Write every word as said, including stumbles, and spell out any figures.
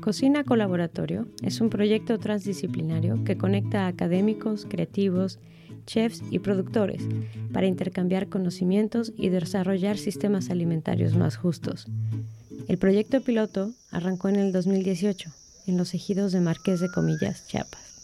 Cocina Colaboratorio es un proyecto transdisciplinario que conecta a académicos, creativos, chefs y productores para intercambiar conocimientos y desarrollar sistemas alimentarios más justos. El proyecto piloto arrancó en el dos mil dieciocho en los ejidos de Marqués de Comillas, Chiapas.